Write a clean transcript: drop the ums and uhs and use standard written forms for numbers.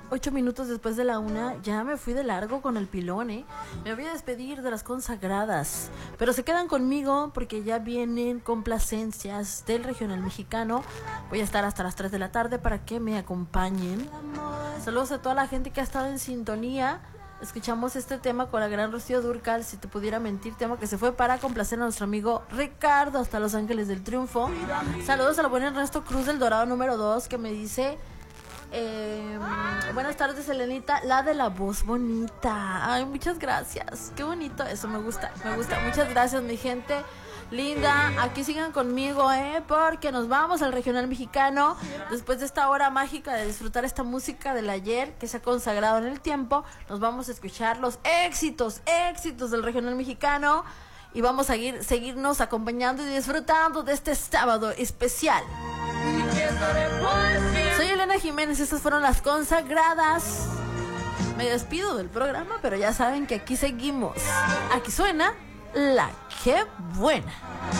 8 minutos después de la 1, ya me fui de largo con el pilón, ¿eh? Me voy a despedir de las consagradas, pero se quedan conmigo porque ya vienen complacencias del regional mexicano. Voy a estar hasta las 3 de la tarde para que me acompañen. Saludos a toda la gente que ha estado en sintonía. Escuchamos este tema con la gran Rocío Dúrcal, Si te pudiera mentir, tema que se fue para complacer a nuestro amigo Ricardo hasta Los Ángeles del Triunfo. Saludos a la buena Ernesto Cruz del Dorado número 2, que me dice: buenas tardes, Elenita, la de la voz bonita. Ay, muchas gracias, qué bonito, eso me gusta. Muchas gracias, mi gente linda. Aquí sigan conmigo, porque nos vamos al regional mexicano. Después de esta hora mágica de disfrutar esta música del ayer que se ha consagrado en el tiempo, nos vamos a escuchar los éxitos del regional mexicano. Y vamos a seguirnos acompañando y disfrutando de este sábado especial. Soy Elena Jiménez, estas fueron las consagradas. Me despido del programa, pero ya saben que aquí seguimos. Aquí suena La Qué Buena.